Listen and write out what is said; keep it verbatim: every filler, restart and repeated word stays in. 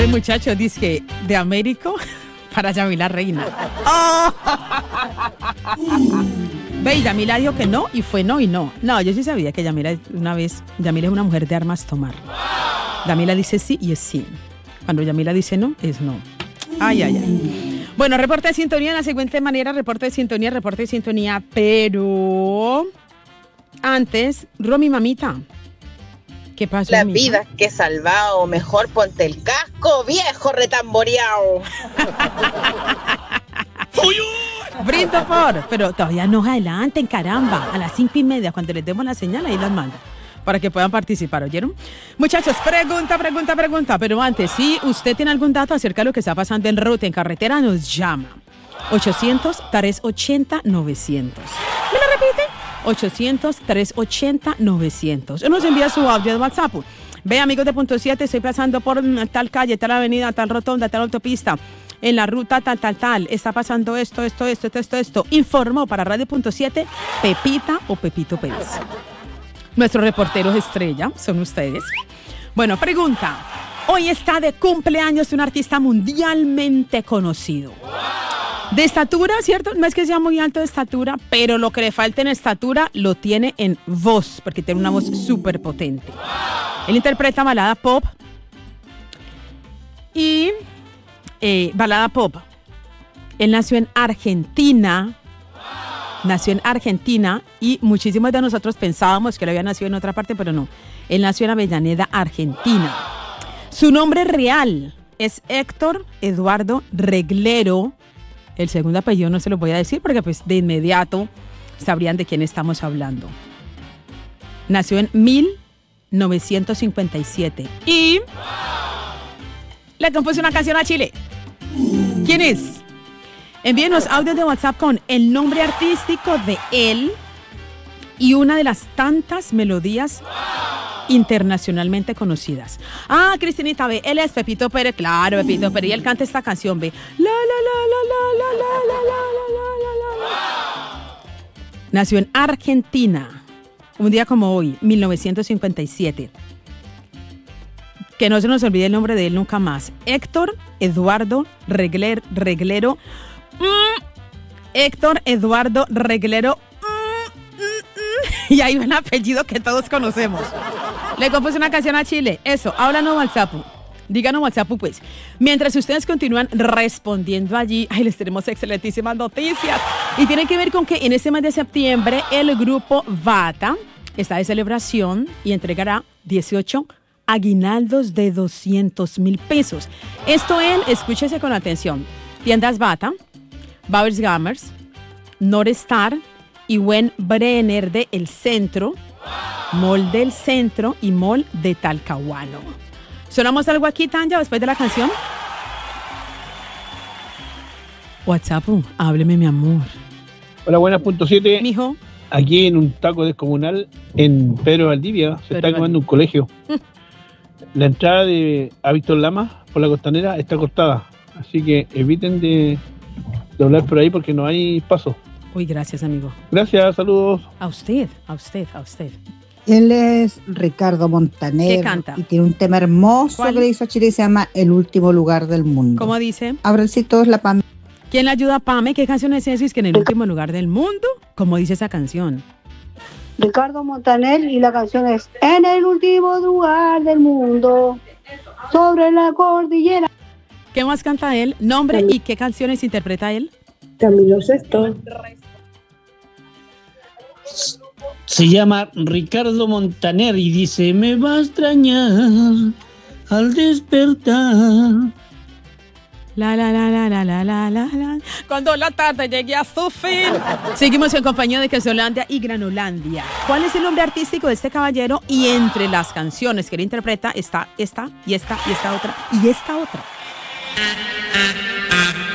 Este muchacho dice que de Américo para Yamila Reina. ¡Oh! Ve, y Yamila dijo que no, y fue no y no. No, yo sí sabía que Yamila una vez, Yamila es una mujer de armas tomar. Yamila dice sí y es sí. Cuando Yamila dice no, es no. Ay, ay, ay. Bueno, reporte de sintonía de la siguiente manera, reporte de sintonía, reporte de sintonía, pero antes, Romy, mamita, ¿qué pasó? La vida que he salvado, mejor ponte el casco, viejo retamboreado. Brindo por, pero todavía no adelanten, caramba, a las cinco y media, cuando les demos la señal, ahí las mando, para que puedan participar, ¿oyeron? Muchachos, pregunta, pregunta, pregunta, pero antes, si usted tiene algún dato acerca de lo que está pasando en ruta, en carretera, nos llama. ochocientos, trescientos ochenta, novecientos. ¿Me lo repite? ochocientos, trescientos ochenta, novecientos. O nos envía su audio de WhatsApp. Ve, amigos de Punto siete, estoy pasando por tal calle, tal avenida, tal rotonda, tal autopista. En la ruta tal, tal, tal, está pasando esto, esto, esto, esto, esto. Informó para Radio Punto siete Pepita o Pepito Pérez. Nuestros reporteros estrella son ustedes. Bueno, pregunta. Hoy está de cumpleaños un artista mundialmente conocido. De estatura, ¿cierto? No es que sea muy alto de estatura, pero lo que le falta en estatura lo tiene en voz, porque tiene una voz súper potente. Él interpreta balada pop y... Eh, balada pop. Él nació en Argentina. Nació en Argentina y muchísimos de nosotros pensábamos que él había nacido en otra parte, pero no. Él nació en Avellaneda, Argentina. Su nombre real es Héctor Eduardo Reglero. El segundo apellido no se lo voy a decir porque pues de inmediato sabrían de quién estamos hablando. Nació en mil novecientos cincuenta y siete y le compuso una canción a Chile. ¿Quién es? Envíenos audios de WhatsApp con el nombre artístico de él y una de las tantas melodías internacionalmente conocidas. Ah, Cristinita, ve, él es Pepito Pérez, claro, Pepito Pérez, y él canta esta canción, ve. La, la, la, la, la, la, la, la, la, la, la. Nació en Argentina, un día como hoy, mil novecientos cincuenta y siete. Que no se nos olvide el nombre de él nunca más. Héctor Eduardo Regler, Reglero. Mm, Héctor Eduardo Reglero. Mm, mm, mm, y hay un apellido que todos conocemos. Le compuse una canción a Chile. Eso, háblanos WhatsApp. Díganos WhatsApp, pues. Mientras ustedes continúan respondiendo allí, ay, les tenemos excelentísimas noticias. Y tiene que ver con que en este mes de septiembre el grupo Bata está de celebración y entregará dieciocho aguinaldos de doscientos mil pesos. Esto en, escúchese con atención, tiendas Bata, Bowers Gamers, Norestar y Wen Brenner de El Centro, Mall del Centro y Mall de Talcahuano. ¿Sonamos algo aquí, Tanya, después de la canción? WhatsApp, hábleme, mi amor. Hola, buenas, punto siete. Mijo. Aquí en un taco descomunal en Pedro Valdivia se Pedro está quemando un colegio. La entrada de a Víctor Lama por la Costanera está cortada, así que eviten de, de hablar por ahí porque no hay paso. Uy, gracias, amigo. Gracias, saludos. A usted, a usted, a usted. Él es Ricardo Montaner. ¿Qué canta? Y tiene un tema hermoso ¿Cuál? que le hizo a Chile y se llama El último lugar del mundo. ¿Cómo dice? Abracito es la Pam. ¿Quién le ayuda a Pame? ¿Qué canción es esa? Es que en el último lugar del mundo. ¿Cómo dice esa canción? Ricardo Montaner y la canción es En el último lugar del mundo, sobre la cordillera. ¿Qué más canta él? ¿Nombre y qué canciones interpreta él? Camilo Sesto. Se llama Ricardo Montaner y dice: me va a extrañar al despertar. La la la la la la la la la. Cuando la tarde llegue a su fin. Seguimos en compañía de Quesolandia y Granolandia. ¿Cuál es el nombre artístico de este caballero? Y entre las canciones que él interpreta está esta y esta y esta otra y esta otra.